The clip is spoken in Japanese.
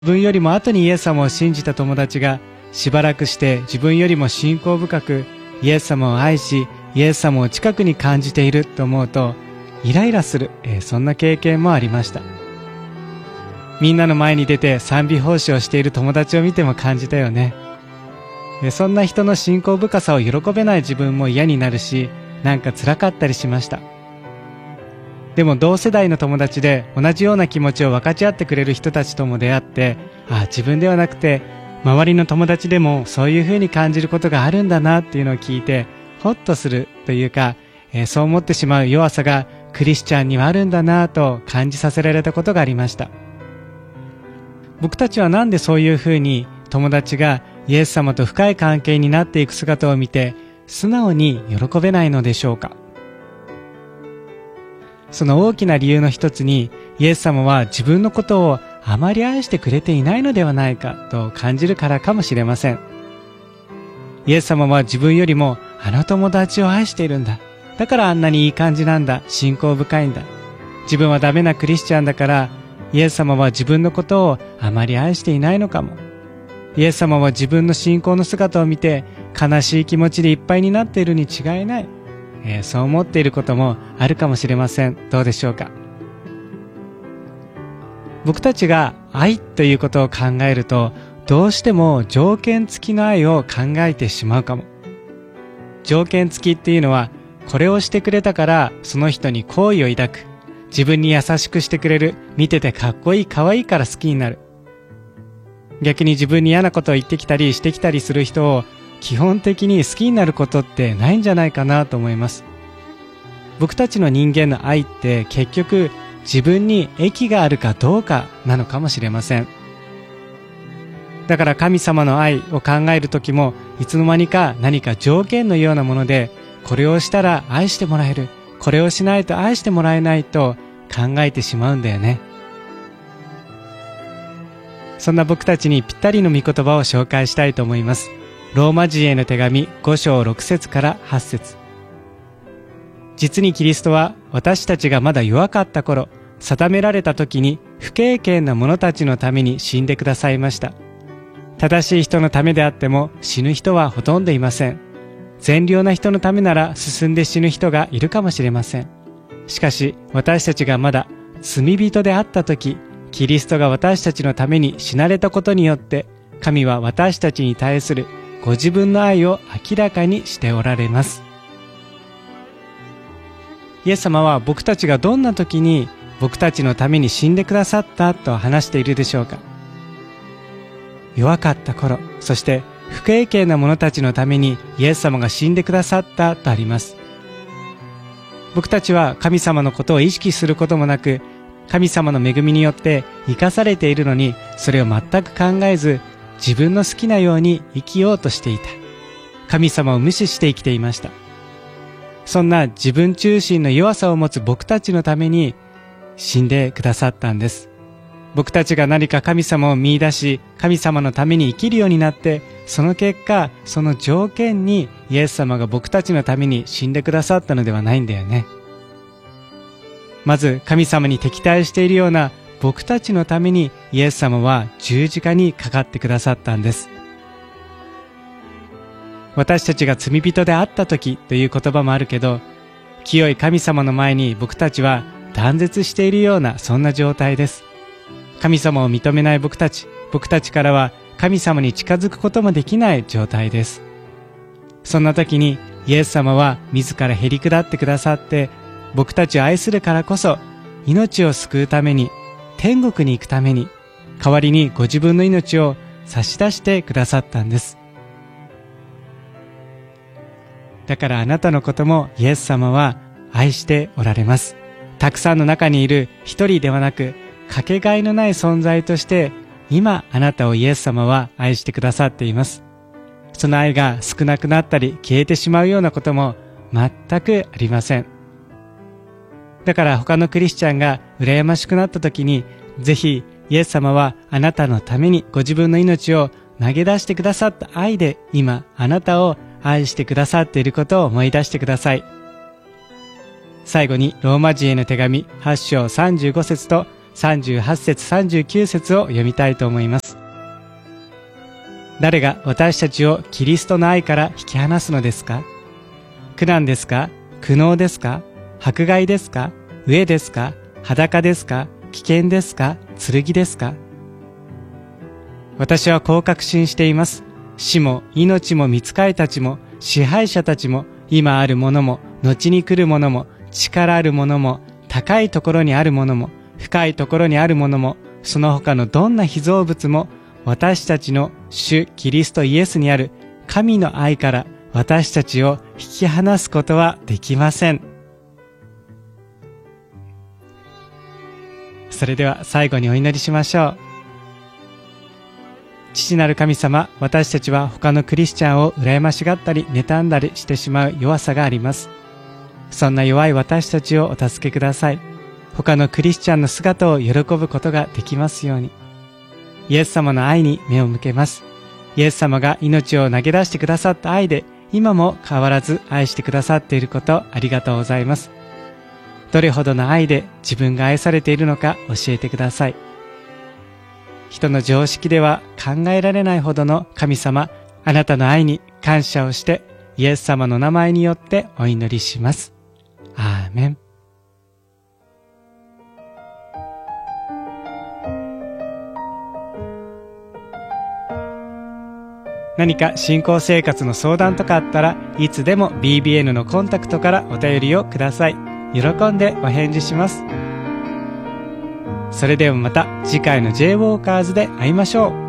自分よりも後にイエス様を信じた友達がしばらくして自分よりも信仰深くイエス様を愛し、イエス様を近くに感じていると思うとイライラする、そんな経験もありました。みんなの前に出て賛美奉仕をしている友達を見ても感じたよね。そんな人の信仰深さを喜べない自分も嫌になるし、なんか辛かったりしました。でも同世代の友達で同じような気持ちを分かち合ってくれる人たちとも出会って、自分ではなくて周りの友達でもそういう風に感じることがあるんだなっていうのを聞いてホッとするというか、そう思ってしまう弱さがクリスチャンにはあるんだなと感じさせられたことがありました。僕たちはなんでそういう風に友達がイエス様と深い関係になっていく姿を見て素直に喜べないのでしょうか。その大きな理由の一つに、イエス様は自分のことをあまり愛してくれていないのではないかと感じるからかもしれません。イエス様は自分よりもあの友達を愛しているんだ。だからあんなにいい感じなんだ。信仰深いんだ。自分はダメなクリスチャンだから、イエス様は自分のことをあまり愛していないのかも。イエス様は自分の信仰の姿を見て悲しい気持ちでいっぱいになっているに違いない。そう思っていることもあるかもしれません。どうでしょうか。僕たちが愛ということを考えると、どうしても条件付きの愛を考えてしまうかも。条件付きっていうのは、これをしてくれたからその人に好意を抱く、自分に優しくしてくれる、見ててかっこいい可愛いから好きになる。逆に自分に嫌なことを言ってきたりしてきたりする人を基本的に好きになることってないんじゃないかなと思います。僕たちの人間の愛って結局自分に益があるかどうかなのかもしれません。だから神様の愛を考えるときもいつの間にか何か条件のようなもので、これをしたら愛してもらえる、これをしないと愛してもらえないと考えてしまうんだよね。そんな僕たちにぴったりの御言葉を紹介したいと思います。ローマ人への手紙5章6節から8節。実にキリストは私たちがまだ弱かった頃、定められた時に不敬虔な者たちのために死んでくださいました。正しい人のためであっても死ぬ人はほとんどいません。善良な人のためなら進んで死ぬ人がいるかもしれません。しかし私たちがまだ罪人であった時、キリストが私たちのために死なれたことによって、神は私たちに対するご自分の愛を明らかにしておられます。イエス様は僕たちがどんな時に僕たちのために死んでくださったと話しているでしょうか。弱かった頃、そして不敬虔な者たちのためにイエス様が死んでくださったとあります。僕たちは神様のことを意識することもなく、神様の恵みによって生かされているのに、それを全く考えず、自分の好きなように生きようとしていた。神様を無視して生きていました。そんな自分中心の弱さを持つ僕たちのために死んでくださったんです。僕たちが何か神様を見出し、神様のために生きるようになって、その結果、その条件にイエス様が僕たちのために死んでくださったのではないんだよね。まず神様に敵対しているような僕たちのためにイエス様は十字架にかかってくださったんです。私たちが罪人であった時という言葉もあるけど、清い神様の前に僕たちは断絶しているようなそんな状態です。神様を認めない僕たちからは神様に近づくこともできない状態です。そんな時にイエス様は自らへり下ってくださって、僕たちを愛するからこそ命を救うために、天国に行くために、代わりにご自分の命を差し出してくださったんです。だからあなたのこともイエス様は愛しておられます。たくさんの中にいる一人ではなく、かけがえのない存在として今あなたをイエス様は愛してくださっています。その愛が少なくなったり消えてしまうようなことも全くありません。だから他のクリスチャンが羨ましくなった時に、ぜひイエス様はあなたのためにご自分の命を投げ出してくださった愛で、今あなたを愛してくださっていることを思い出してください。最後にローマ人への手紙8章35節と 38節39節を読みたいと思います。誰が私たちをキリストの愛から引き離すのですか？苦難ですか？苦悩ですか？迫害ですか？飢えですか？裸ですか？危険ですか？剣ですか？私はこう確信しています。死も命も御使いたちも支配者たちも今あるものも後に来るものも力あるものも高いところにあるものも深いところにあるものもその他のどんな被造物も私たちの主キリストイエスにある神の愛から私たちを引き離すことはできません。それでは最後にお祈りしましょう。父なる神様、私たちは他のクリスチャンを羨ましがったり妬んだりしてしまう弱さがあります。そんな弱い私たちをお助けください。他のクリスチャンの姿を喜ぶことができますように。イエス様の愛に目を向けます。イエス様が命を投げ出してくださった愛で今も変わらず愛してくださっていることありがとうございます。どれほどの愛で自分が愛されているのか教えてください。人の常識では考えられないほどの神様、あなたの愛に感謝をしてイエス様の名前によってお祈りします。アーメン。何か信仰生活の相談とかあったらいつでも BBN のコンタクトからお便りをください。喜んでお返事します。それではまた次回の J ウォーカーズで会いましょう。